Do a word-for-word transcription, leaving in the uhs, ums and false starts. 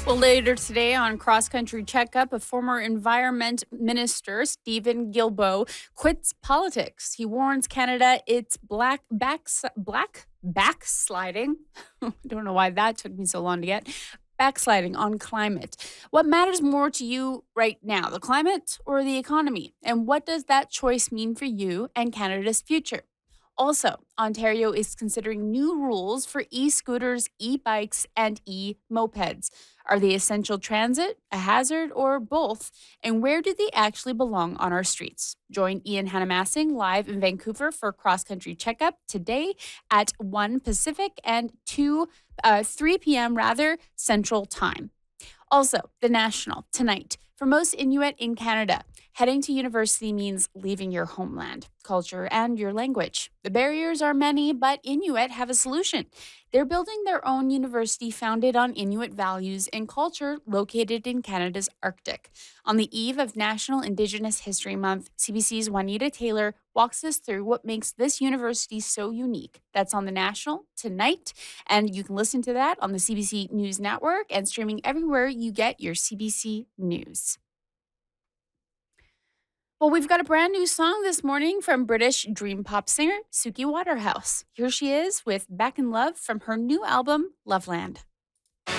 Well, later today on Cross Country Checkup, a former environment minister, Stephen Guilbeault, quits politics. He warns Canada it's black backs, black backsliding. I don't know why that took me so long to get. Backsliding on climate. What matters more to you right now, the climate or the economy? And what does that choice mean for you and Canada's future? Also, Ontario is considering new rules for e scooters, e bikes, and e mopeds. Are they essential transit, a hazard, or both? And where do they actually belong on our streets? Join Ian Hannamassing live in Vancouver for Cross Country Checkup today at one Pacific and two, uh, three p.m. rather, Central Time. Also, the National tonight. For most Inuit in Canada, heading to university means leaving your homeland, culture, and your language. The barriers are many, but Inuit have a solution. They're building their own university founded on Inuit values and culture located in Canada's Arctic. On the eve of National Indigenous History Month, C B C's Juanita Taylor walks us through what makes this university so unique. That's on the National tonight, and you can listen to that on the C B C News Network and streaming everywhere you get your C B C News. Well, we've got a brand new song this morning from British dream pop singer Suki Waterhouse. Here she is with Back in Love from her new album, Loveland.